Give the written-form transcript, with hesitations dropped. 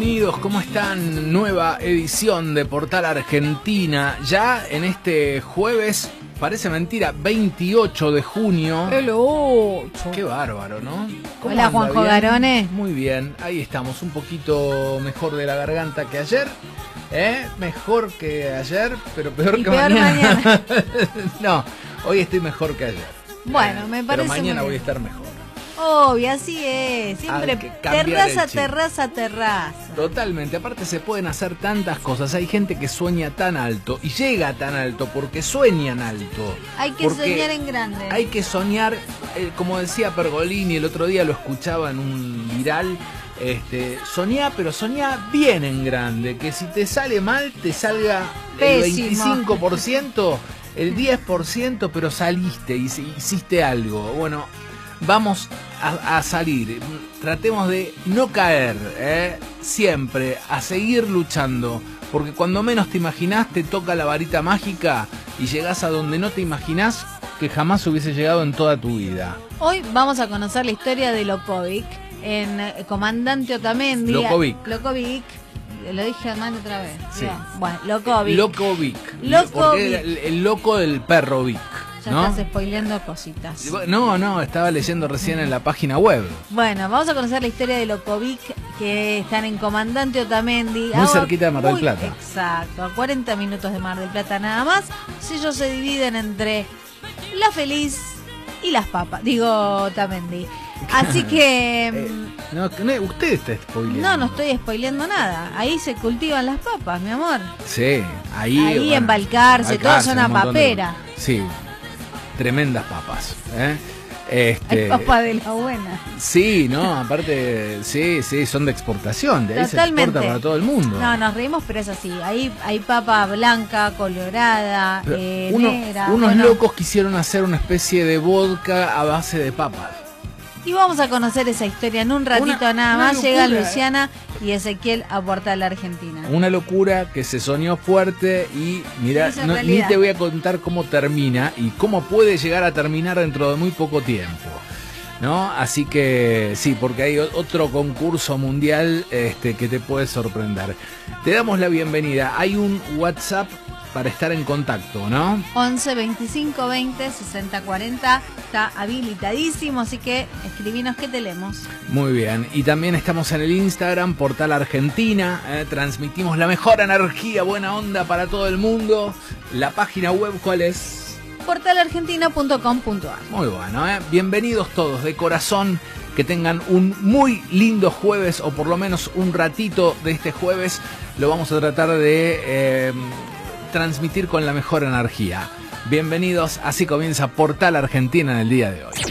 bienvenidos, ¿cómo están? Nueva edición de Portal Argentina, ya en este jueves, parece mentira, 28 de junio. El 8. Qué bárbaro, ¿no? Hola, Juanjo Garone. Muy bien, ahí estamos, un poquito mejor de la garganta que ayer. Mejor que ayer, pero peor que mañana. No, hoy estoy mejor que ayer. Bueno, me parece. Pero mañana voy a estar mejor. Obvio, así es. Siempre terraza. Totalmente. Aparte se pueden hacer tantas cosas. Hay gente que sueña tan alto y llega tan alto porque sueñan alto. Hay que soñar en grande. Hay que soñar, como decía Pergolini, el otro día lo escuchaba en un viral. Soñá, pero soñá bien en grande. Que si te sale mal, te salga pésimo. El 25%, el 10%, pero saliste y hiciste algo. Bueno, vamos a salir, tratemos de no caer, siempre, a seguir luchando, porque cuando menos te imaginás te toca la varita mágica y llegás a donde no te imaginás que jamás hubiese llegado en toda tu vida. Hoy vamos a conocer la historia de Lokovic, en Comandante Otamendi. Lokovic. Lo dije mal otra vez. Sí. Bueno, Lokovic. Porque el loco del perro Vic. Ya ¿no? estás spoileando cositas. No, estaba leyendo recién en la página web. Bueno, vamos a conocer la historia de Lokovic, que están en Comandante Otamendi. Muy cerquita de Mar del Plata. Exacto, a 40 minutos de Mar del Plata nada más. Ellos se dividen entre La Feliz y Las Papas. Digo, Otamendi. Así que... usted está spoileando. No estoy spoileando nada. Ahí se cultivan las papas, mi amor. Sí, ahí bueno, embalcarse, todo es una papera. Sí, tremendas papas. Hay papa de la buena. Sí, aparte, sí, son de exportación. De ahí totalmente. Se exporta para todo el mundo. No, nos reímos, pero es así. Hay papa blanca, colorada, negra. Unos locos quisieron hacer una especie de vodka a base de papas. Y vamos a conocer esa historia en un ratito nada más. Locura, Llegan Luciana y Ezequiel a Portal Argentina. Una locura que se soñó fuerte y mira, ni te voy a contar cómo termina y cómo puede llegar a terminar dentro de muy poco tiempo, ¿no? Así que sí, porque hay otro concurso mundial que te puede sorprender. Te damos la bienvenida. Hay un WhatsApp para estar en contacto, ¿no? 11 25 20 60 40 está habilitadísimo, así que escribinos que te leemos. Muy bien, y también estamos en el Instagram, Portal Argentina, transmitimos la mejor energía, buena onda para todo el mundo. La página web, ¿cuál es? portalargentina.com.ar. Muy bueno, bienvenidos todos, de corazón, que tengan un muy lindo jueves, o por lo menos un ratito de este jueves, lo vamos a tratar de... transmitir con la mejor energía. Bienvenidos, así comienza Portal Argentina en el día de hoy.